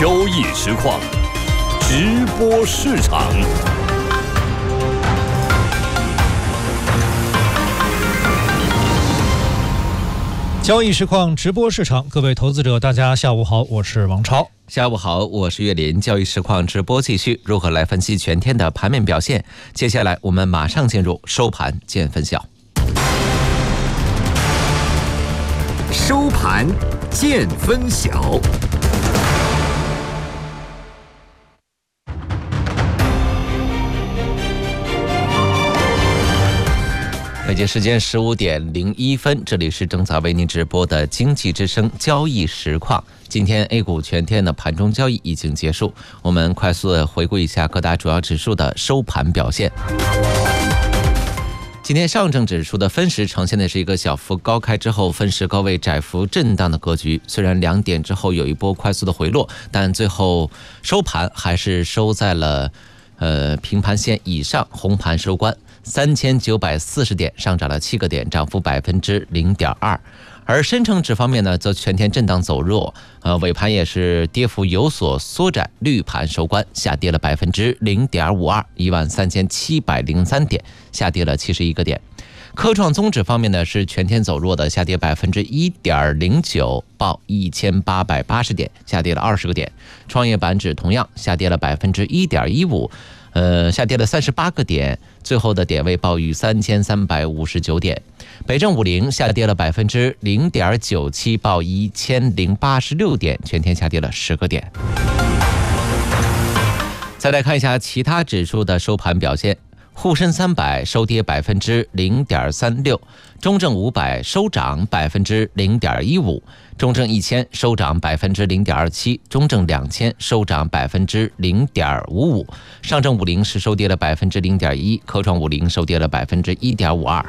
交易实况，直播市场。 交易实况直播市场，各位投资者大家下午好，我是王超。 下午好，我是岳林。交易实况直播继续，如何来分析全天的盘面表现？接下来我们马上进入收盘见分晓。 收盘见分晓。 北京时间15点01分，这里是正在为您直播的经济之声交易实况。今天 A 股全天的盘中交易已经结束，我们快速的回顾一下各大主要指数的收盘表现。今天上证指数的分时呈现的是一个小幅高开之后分时高位窄幅震荡的格局，虽然2点之后有一波快速的回落，但最后收盘还是收在了平盘线以上，红盘收官，3940点，上涨了7个点，涨幅0.2%。而深成指方面呢，则全天震荡走弱，尾盘也是跌幅有所缩窄，绿盘收官，下跌了0.52%，13703点，下跌了71个点。科创综指方面呢，是全天走弱的，下跌1.09%，报1880点，下跌了20个点。创业板指同样下跌了1.15%。下跌了38个点，最后的点位报于3359点。北证50下跌了0.97%，报1086点，全天下跌了10个点。再来看一下其他指数的收盘表现。沪深300收跌0.36%，中证500收涨0.15%，中证1000收涨0.27%，中证2000收涨0.55%，上证50是收跌了0.1%，科创50收跌了1.52%。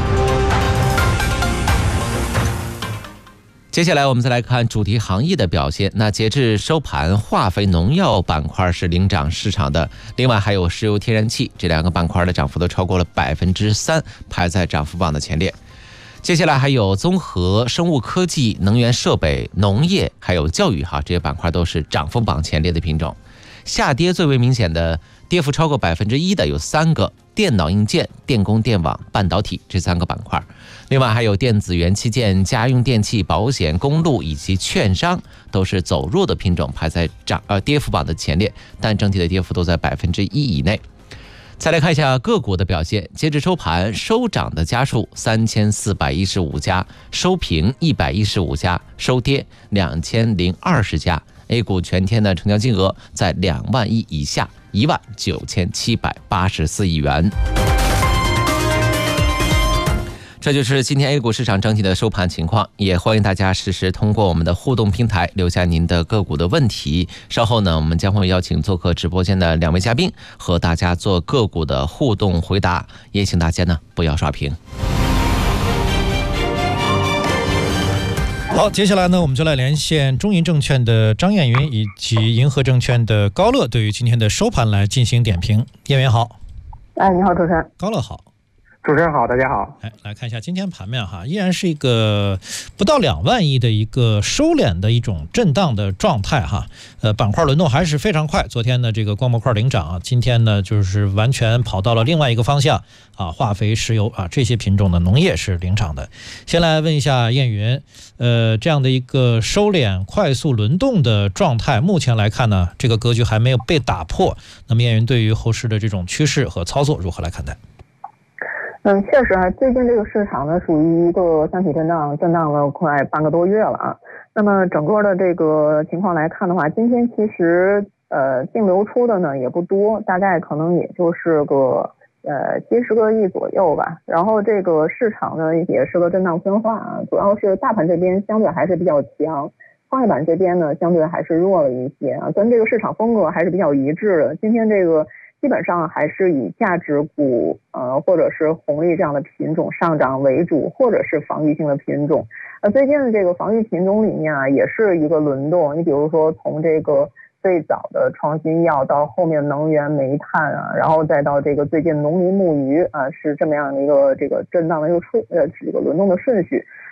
接下来我们再来看主题行业的表现。那截至收盘，化肥农药板块是领涨市场的，另外还有石油天然气，这两个板块的涨幅都超过了3%，排在涨幅榜的前列。接下来还有综合、生物科技、能源设备、农业还有教育这些板块都是涨幅榜前列的品种。下跌最为明显的，跌幅超过1%的有3个：电脑硬件、电工电网、半导体这3个板块。另外还有电子元器件、家用电器、保险、公路以及券商都是走弱的品种，排在跌幅榜的前列，但整体的跌幅都在1%以内。再来看一下个股的表现，截至收盘，收涨的家数3415家，收平115家，收跌2020家。A 股全天的成交金额在2万亿以下，19784亿元。这就是今天 A 股市场整体的收盘情况，也欢迎大家实时通过我们的互动平台留下您的个股的问题。稍后呢，我们将会邀请做客直播间的2位嘉宾和大家做个股的互动回答，也请大家呢不要刷屏。 好，接下来呢，我们就来连线中银证券的张燕云以及银河证券的高乐，对于今天的收盘来进行点评。燕云好。 你好，主持人。 高乐好。 主持人好，大家好。 来看一下今天盘面依然是一个不到2万亿的一个收敛的一种震荡的状态板块轮动还是非常快。昨天呢，这个光模块领涨今天呢就是完全跑到了另外一个方向化肥、石油这些品种的农业是领涨的。先来问一下燕云，这样的一个收敛、快速轮动的状态，目前来看呢，这个格局还没有被打破。那么燕云对于后市的这种趋势和操作如何来看待？ 确实最近这个市场呢属于一个箱体震荡了快半个多月了那么整个的这个情况来看的话，今天其实净流出的呢也不多，大概可能也就是个70个亿左右吧。然后这个市场呢也是个震荡分化主要是大盘这边相对还是比较强，创业板这边呢相对还是弱了一些跟这个市场风格还是比较一致的。今天这个基本上还是以价值股或者是红利这样的品种上涨为主，或者是防御性的品种。最近的这个防御品种里面也是一个轮动，你比如说从这个最早的创新药到后面能源、煤炭然后再到这个最近农林牧渔是这么样的一个这个震荡的一个这个轮动的顺序。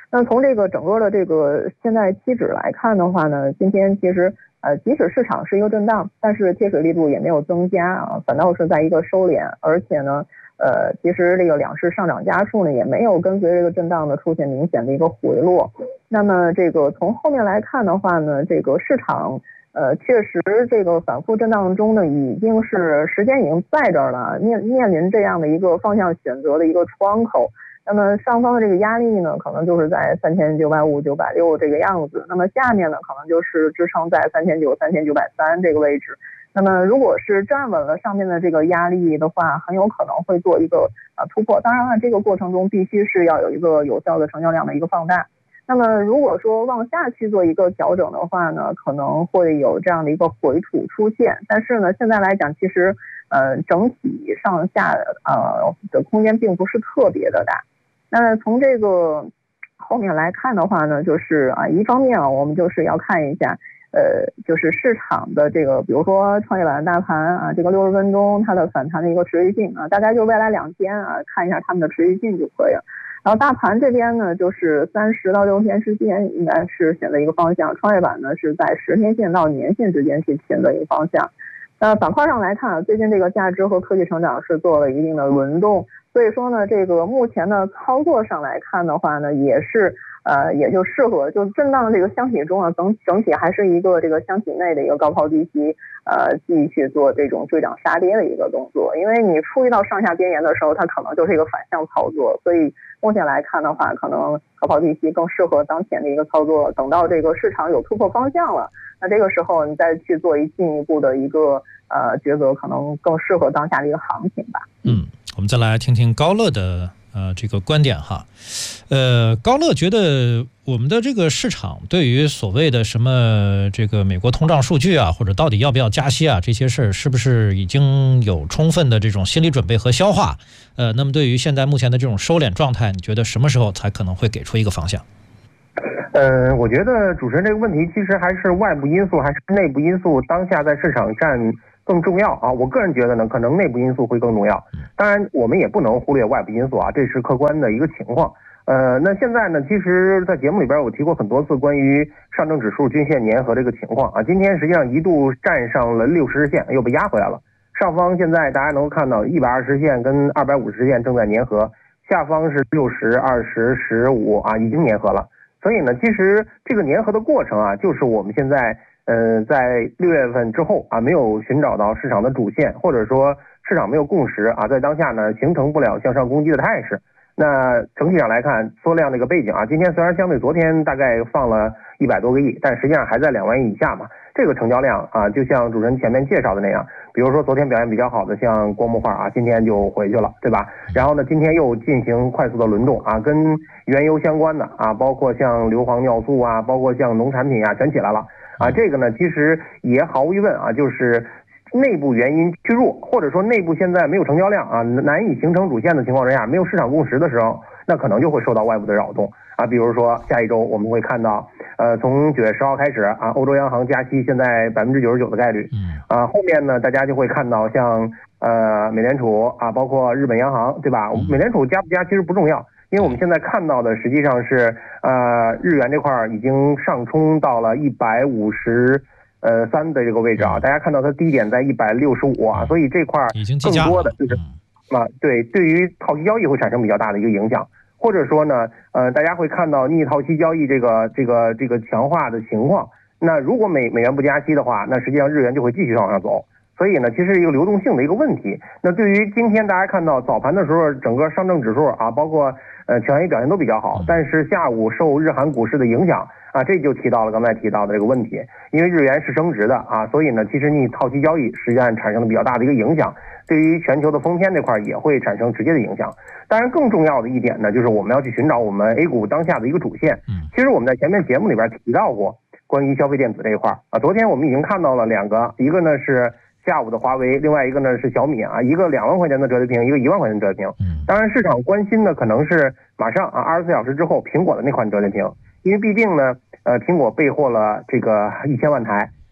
那从这个整个的这个现在期指来看的话呢，今天其实即使市场是一个震荡，但是贴水力度也没有增加啊，反倒是在一个收敛，而且呢其实这个两市上涨家数呢也没有跟随这个震荡的出现明显的一个回落。那么这个从后面来看的话呢，这个市场确实这个反复震荡中呢，已经是时间已经在这儿了，面临这样的一个方向选择的一个窗口。那么上方的这个压力呢，可能就是在3950、960这个样子。那么下面呢，可能就是支撑在3900、3930这个位置。那么如果是站稳了上面的这个压力的话，很有可能会做一个突破。当然了，这个过程中必须是要有一个有效的成交量的一个放大。那么如果说往下去做一个调整的话呢，可能会有这样的一个回吐出现。但是呢，现在来讲，其实整体上下的空间并不是特别的大。那从这个后面来看的话呢，就是一方面我们就是要看一下就是市场的这个，比如说创业板大盘这个60分钟它的反弹的一个持续性大概就未来2天看一下它们的持续性就可以了。然后大盘这边呢，就是30到6天之间应该是选择一个方向，创业板呢是在10天线到年线之间去选择一个方向。板块上来看最近这个价值和科技成长是做了一定的轮动，所以说呢，这个目前的操作上来看的话呢，也是也就适合就震荡这个箱体中整体还是一个这个箱体内的一个高抛低吸继续做这种追涨杀跌的一个动作。因为你触及到上下边缘的时候，它可能就是一个反向操作，所以目前来看的话，可能高抛低吸更适合当前的一个操作。等到这个市场有突破方向了，那这个时候你再去做进一步的一个抉择，可能更适合当下的一个行情吧。 我们再来听听高乐的这个观点哈。高乐觉得我们的这个市场对于所谓的什么这个美国通胀数据或者到底要不要加息这些事儿，是不是已经有充分的这种心理准备和消化？那么对于现在目前的这种收敛状态，你觉得什么时候才可能会给出一个方向？ 我觉得主持人这个问题其实还是外部因素还是内部因素当下在市场占更重要我个人觉得呢，可能内部因素会更重要。当然我们也不能忽略外部因素这是客观的一个情况。那现在呢，其实在节目里边我提过很多次关于上证指数均线粘合这个情况今天实际上一度站上了60日线，又被压回来了。上方现在大家能够看到120线跟250线正在粘合，下方是60、20、15已经粘合了。所以呢，其实这个粘合的过程就是我们现在在6月份之后没有寻找到市场的主线，或者说市场没有共识在当下呢形成不了向上攻击的态势。那整体上来看，缩量这个背景今天虽然相对昨天大概放了100多个亿，但实际上还在2万亿以下嘛。这个成交量就像主持人前面介绍的那样，比如说昨天表现比较好的像光模块今天就回去了，对吧？然后呢，今天又进行快速的轮动跟原油相关的包括像硫磺尿素包括像农产品全起来了这个呢其实也毫无疑问就是内部原因趋弱，或者说内部现在没有成交量难以形成主线的情况之下，没有市场共识的时候，那可能就会受到外部的扰动比如说下一周我们会看到从9月10号开始欧洲央行加息，现在99%的概率后面呢大家就会看到像美联储包括日本央行，对吧？美联储加不加其实不重要，因为我们现在看到的实际上是日元这块已经上冲到了153的这个位置大家看到它低点在165所以这块更多的就是对于套期交易会产生比较大的一个影响。或者说呢大家会看到逆套期交易这个强化的情况。那如果美元不加息的话，那实际上日元就会继续往上走。所以呢，其实是一个流动性的一个问题。那对于今天大家看到早盘的时候，整个上证指数包括全 A 表现都比较好，但是下午受日韩股市的影响这就提到了刚才提到的这个问题。因为日元是升值的所以呢，其实逆套期交易实际上产生了比较大的一个影响，对于全球的封天这块也会产生直接的影响。当然更重要的一点呢，就是我们要去寻找我们 A 股当下的一个主线。其实我们在前面节目里边提到过关于消费电子这一块昨天我们已经看到了2个，一个呢是下午的华为，另外一个呢是小米一个2万块钱的折叠屏，一个1万块钱的折叠屏。当然市场关心的可能是马上24小时之后苹果的那款折叠屏，因为毕竟呢苹果备货了这个1000万台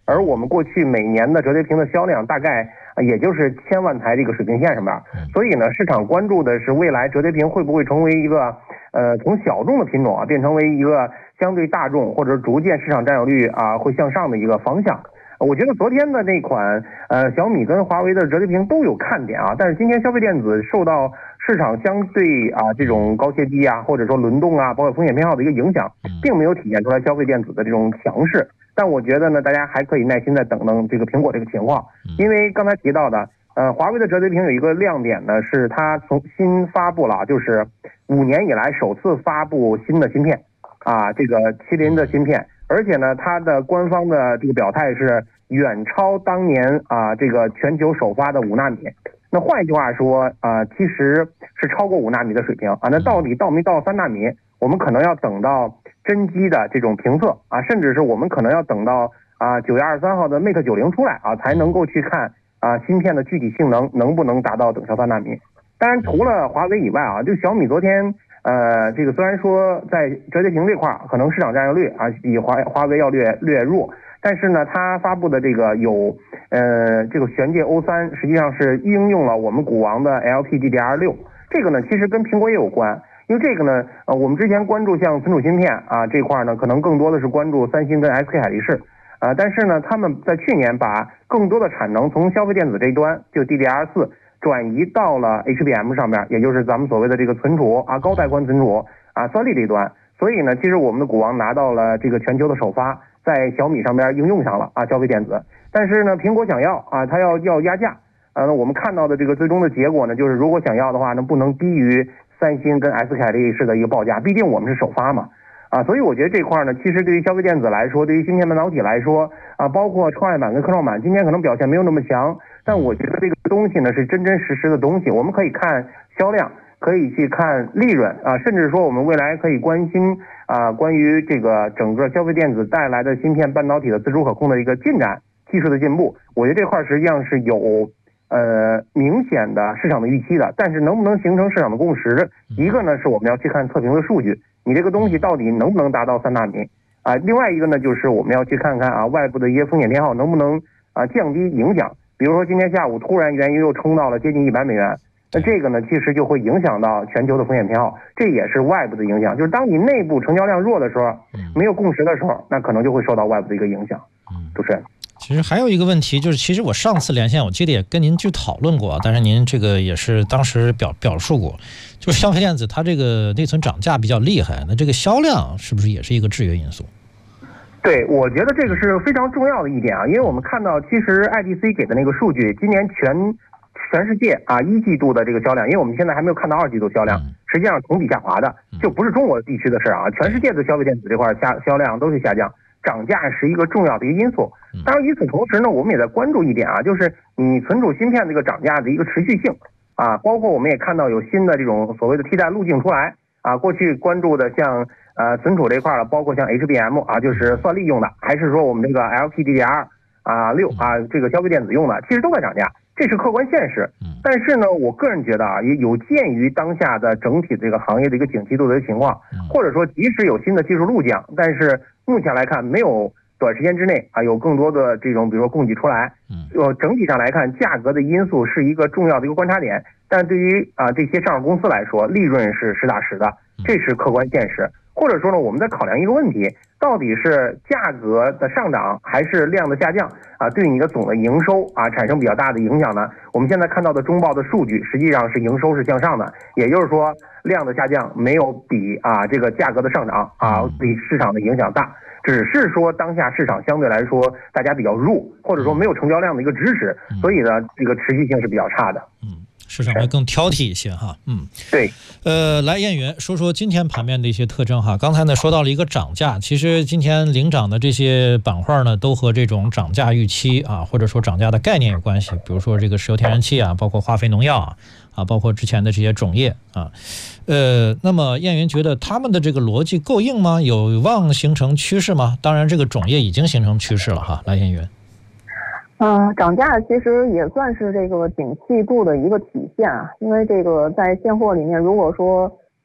而我们过去每年的折叠屏的销量大概也就是1000万台这个水平线上面，所以呢，市场关注的是未来折叠屏会不会成为一个从小众的品种变成为一个相对大众或者逐渐市场占有率会向上的一个方向。我觉得昨天的那款小米跟华为的折叠屏都有看点但是今天消费电子受到市场相对这种高切低或者说轮动包括风险偏好的一个影响，并没有体现出来消费电子的这种强势。但我觉得呢，大家还可以耐心的等等这个苹果这个情况，因为刚才提到的华为的折叠屏有一个亮点呢，是它从新发布了，就是5年以来首次发布新的芯片这个麒麟的芯片。而且呢，它的官方的这个表态是远超当年这个全球首发的5纳米。那换一句话说其实是超过5纳米的水平那到底到没到3纳米，我们可能要等到真机的这种评测甚至是我们可能要等到9月23号的 Mate 90出来才能够去看芯片的具体性能能不能达到等效3纳米。当然，除了华为以外就小米昨天这个虽然说在折叠屏这块可能市场占有率比华为要略弱，但是呢，它发布的这个有这个玄界 O3 实际上是应用了我们股王的 LPDDR6， 这个呢其实跟苹果也有关。因为这个呢我们之前关注像存储芯片这块呢，可能更多的是关注三星跟 SK 海力士但是呢，他们在去年把更多的产能从消费电子这一端就 DDR4 转移到了 HBM 上面，也就是咱们所谓的这个存储高带宽存储算力这一端。所以呢，其实我们的股王拿到了这个全球的首发，在小米上边应用上了消费电子。但是呢，苹果想要它要压价那我们看到的这个最终的结果呢，就是如果想要的话呢，不能低于三星跟 SK 海力士的一个报价，毕竟我们是首发嘛所以我觉得这块呢，其实对于消费电子来说，对于芯片半导体来说包括创业板跟科创板今天可能表现没有那么强，但我觉得这个东西呢是真真实实的东西，我们可以看销量，可以去看利润甚至说我们未来可以关心关于这个整个消费电子带来的芯片半导体的自主可控的一个进展，技术的进步。我觉得这块实际上是有明显的市场的预期的，但是能不能形成市场的共识，一个呢是我们要去看测评的数据，你这个东西到底能不能达到3纳米另外一个呢就是我们要去看看外部的一些风险偏好能不能降低影响。比如说今天下午突然原油又冲到了接近100美元，那这个呢其实就会影响到全球的风险偏好，这也是外部的影响。就是当你内部成交量弱的时候，没有共识的时候，那可能就会受到外部的一个影响。主持人， 其实还有一个问题就是，其实我上次连线我记得也跟您去讨论过但是您这个也是当时表述过，就是消费电子它这个内存涨价比较厉害，那这个销量是不是也是一个制约因素？ 对，我觉得这个是非常重要的一点因为我们看到其实 IDC 给的那个数据，今年全世界1季度的这个销量，因为我们现在还没有看到2季度销量，实际上同比下滑的，就不是中国地区的事全世界的消费电子这块销量都是下降，涨价是一个重要的一个因素。当然与此同时呢，我们也在关注一点就是你存储芯片这个涨价的一个持续性包括我们也看到有新的这种所谓的替代路径出来过去关注的像存储这块包括像 HBM 就是算力用的，还是说我们这个 LPDDR6 这个消费电子用的，其实都在涨价，这是客观现实。但是呢，我个人觉得也有鉴于当下的整体这个行业的一个景气度的情况，或者说即使有新的技术路径，但是目前来看没有短时间之内有更多的这种比如说供给出来，整体上来看价格的因素是一个重要的一个观察点，但对于这些上市公司来说，利润是实打实的，这是客观现实。或者说呢，我们在考量一个问题，到底是价格的上涨还是量的下降对你的总的营收产生比较大的影响呢？我们现在看到的中报的数据实际上是营收是向上的，也就是说量的下降没有比这个价格的上涨比市场的影响大，只是说当下市场相对来说大家比较弱，或者说没有成交量的一个支持，所以呢这个持续性是比较差的。 市场会更挑剔一些哈。 对。 来燕云说说今天盘面的一些特征哈。刚才呢说到了一个涨价，其实今天领涨的这些板块呢，都和这种涨价预期或者说涨价的概念有关系。比如说这个石油天然气包括化肥农药包括之前的这些种业那么燕云觉得他们的这个逻辑够硬吗？有望形成趋势吗？当然这个种业已经形成趋势了哈。来燕云。 涨价其实也算是这个景气度的一个体现因为这个在现货里面，如果说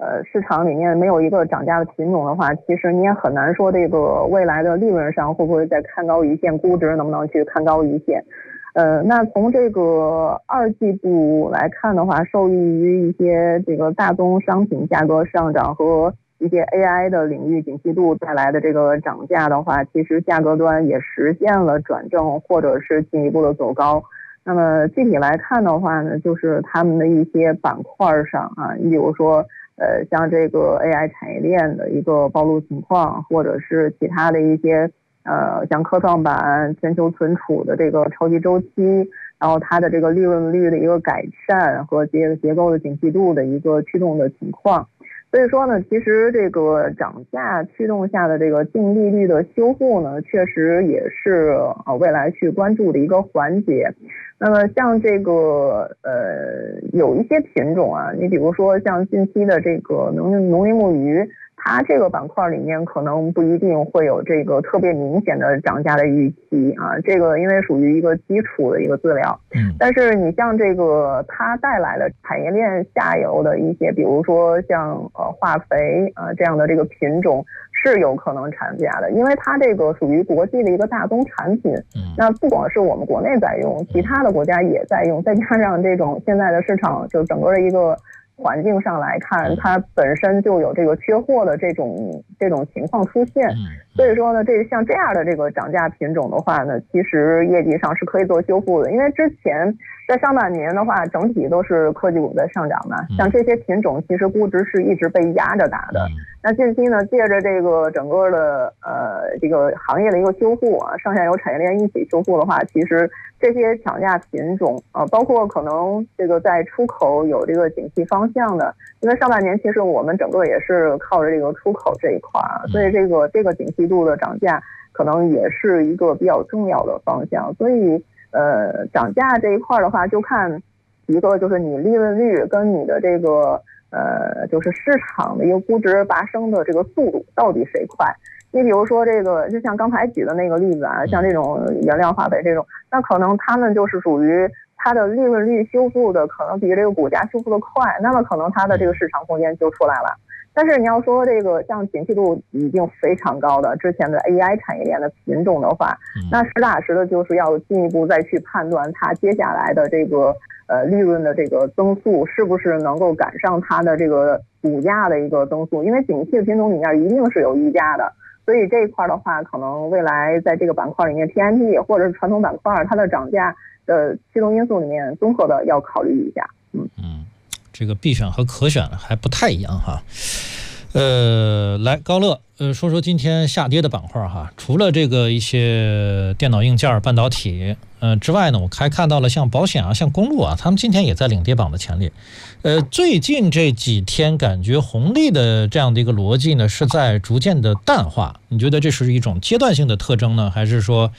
市场里面没有一个涨价的品种的话，其实你也很难说这个未来的利润上会不会再看高一线，估值能不能去看高一线。那从这个2季度来看的话，受益于一些这个大宗商品价格上涨和一些 AI 的领域景气度带来的这个涨价的话，其实价格端也实现了转正或者是进一步的走高。那么具体来看的话呢，就是他们的一些板块上啊，你比如说像这个 AI 产业链的一个暴露情况，或者是其他的一些像科创板、全球存储的这个超级周期，然后它的这个利润率的一个改善和结构的景气度的一个驱动的情况。所以说呢，其实这个涨价驱动下的这个净利率的修复呢，确实也是未来去关注的一个环节。那么像这个有一些品种啊，你比如说像近期的这个农林牧渔，它这个板块里面可能不一定会有这个特别明显的涨价的预期啊，这个因为属于一个基础的一个资料。但是你像这个它带来的产业链下游的一些，比如说像化肥这样的这个品种是有可能涨价的，因为它这个属于国际的一个大宗产品。那不光是我们国内在用，其他的国家也在用，再加上这种现在的市场就整个的一个环境上来看，它本身就有这个缺货的这种情况出现。所以说呢，像这样的这个涨价品种的话呢，其实业绩上是可以做修复的，因为之前在上半年的话，整体都是科技股在上涨嘛，像这些品种其实估值是一直被压着打的。那近期呢，借着这个整个的这个行业的一个修复啊，上下游产业链一起修复的话，其实这些涨价品种包括可能这个在出口有这个景气方向的，因为上半年其实我们整个也是靠着这个出口这一块啊，所以这个景气度的涨价可能也是一个比较重要的方向。所以涨价这一块的话，就看一个就是你利润率跟你的这个就是市场的一个估值拔升的这个速度到底谁快。你比如说这个就像刚才举的那个例子啊，像这种原料化肥这种，那可能他们就是属于它的利润率修复的可能比这个股价修复的快，那么可能它的这个市场空间就出来了。但是你要说这个像景气度已经非常高的之前的 AI 产业链的品种的话，那实打实的就是要进一步再去判断它接下来的这个利润的这个增速是不是能够赶上它的这个股价的一个增速，因为景气的品种里面一定是有溢价的。所以这一块的话，可能未来在这个板块里面 TMT 或者是传统板块它的涨价的驱动因素里面综合的要考虑一下。 这个必选和可选还不太一样哈。来高乐，说说今天下跌的板块哈。除了这个一些电脑硬件、半导体之外呢，我还看到了像保险啊、像公路啊，他们今天也在领跌榜的前列。最近这几天感觉红利的这样的一个逻辑呢，是在逐渐的淡化。你觉得这是一种阶段性的特征呢，还是说，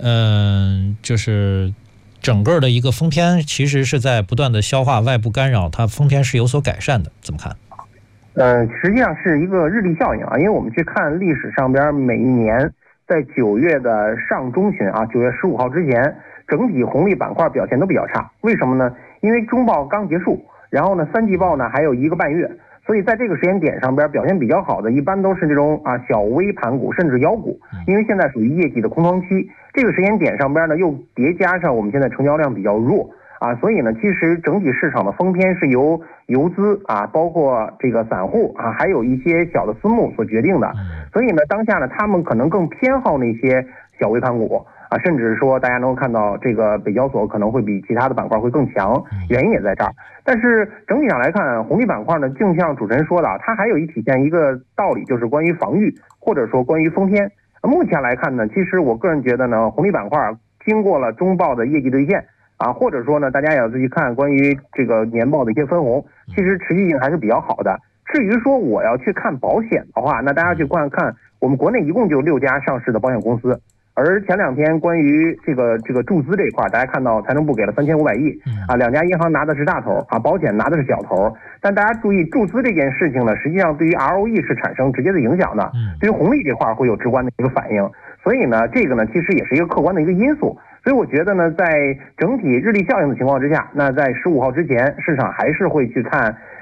就是整个的一个封篇其实是在不断的消化外部干扰，它封篇是有所改善的？怎么看？ 实际上是一个日历效应啊，因为我们去看历史上边每一年在9月的上中旬啊，9月15号之前，整体红利板块表现都比较差。为什么呢？因为中报刚结束，然后呢3季报呢还有1个半月，所以在这个时间点上边表现比较好的，一般都是这种小微盘股甚至妖股，因为现在属于业绩的空窗期，这个时间点上边呢又叠加上我们现在成交量比较弱。所以呢，其实整体市场的封篇是由游资包括这个散户还有一些小的私募所决定的。所以呢，当下呢，他们可能更偏好那些小微盘股甚至说大家能够看到这个北交所可能会比其他的板块会更强，原因也在这儿。但是整体上来看，红利板块呢，就像主持人说的，它还有体现一个道理，就是关于防御或者说关于封篇。目前来看呢，其实我个人觉得呢，红利板块经过了中报的业绩兑现。或者说呢，大家也要自己看关于这个年报的一些分红，其实持续性还是比较好的。至于说我要去看保险的话，那大家去看我们国内一共就6家上市的保险公司，而前2天关于这个注资这一块，大家看到财政部给了3500亿2家银行拿的是大头保险拿的是小头。但大家注意，注资这件事情呢，实际上对于 ROE 是产生直接的影响的，对于红利这块会有直观的一个反应。所以呢，这个呢其实也是一个客观的一个因素。所以我觉得呢，在整体日历效应的情况之下，那在15号之前，市场还是会去看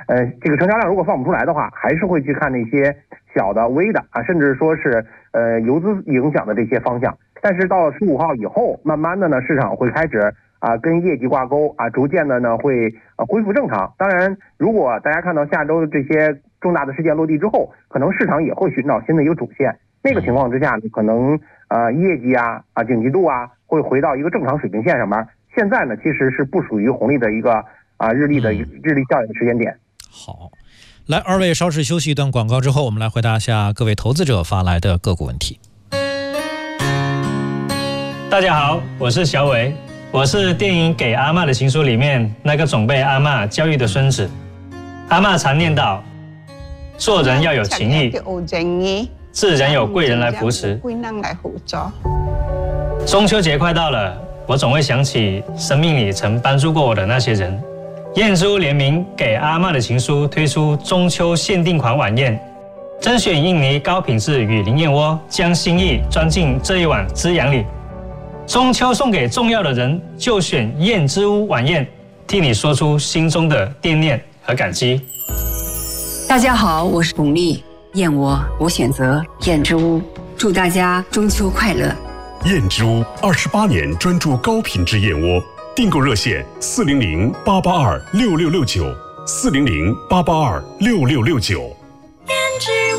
这个成交量如果放不出来的话，还是会去看那些小的、微的啊，甚至说是游资影响的这些方向。但是到了15号以后，慢慢的呢，市场会开始跟业绩挂钩啊，逐渐的呢会恢复正常。当然，如果大家看到下周这些重大的事件落地之后，可能市场也会寻找新的一个主线。那个情况之下呢，可能业绩景气度会回到一个正常水平线上面。现在呢，其实是不属于红利的一个日历效应的时间点。 好，来，二位稍事休息一段广告之后，我们来回答一下各位投资者发来的个股问题。 大家好，我是小伟，我是电影《给阿嬷的情书》里面那个总被阿嬷教育的孙子。阿嬷常念叨，做人要有情义，自然有贵人来扶持。中秋节快到了，我总会想起生命里曾帮助过我的那些人。燕之屋联名《给阿嬷的情书》推出中秋限定款晚宴，甄选印尼高品质雨林燕窝，将心意装进这一碗滋养里。中秋送给重要的人，就选燕之屋晚宴，替你说出心中的惦念和感激。 大家好，我是巩俐，燕窝我选择燕之屋，祝大家中秋快乐。 燕之屋28年专注高品质燕窝，订购热线400-882-6669，400-882-6669。 燕之屋。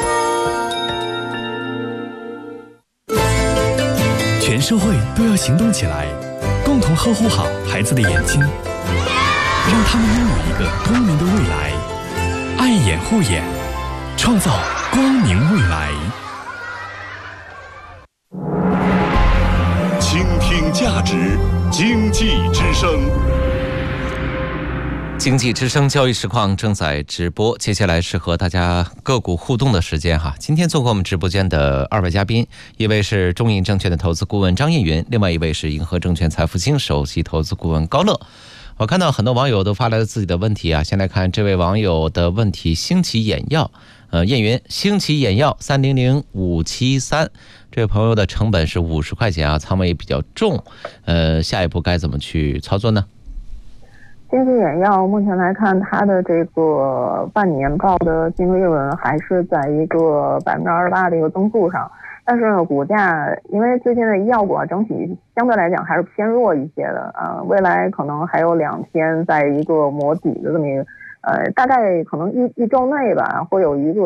全社会都要行动起来，共同呵护好孩子的眼睛，让他们拥有一个光明的未来。爱眼护眼，创造光明未来。 倾听价值，经济之声。 经济之声交易实况正在直播，接下来是和大家个股互动的时间哈。今天做客我们直播间的二位嘉宾，一位是中银证券的投资顾问张艳云，另外一位是银河证券财富星首席投资顾问高乐。我看到很多网友都发来了自己的问题啊，先来看这位网友的问题：兴起眼药，艳云，兴起眼药300573，这位朋友的成本是50块钱啊，仓位也比较重，下一步该怎么去操作呢？ 兴起眼药目前来看，它的这个半年报的净利润还是在一个28%的一个增速上，但是呢，股价因为最近的医药股整体相对来讲还是偏弱一些的未来可能还有2天在一个磨底的这么一个大概可能一周内吧，会有一个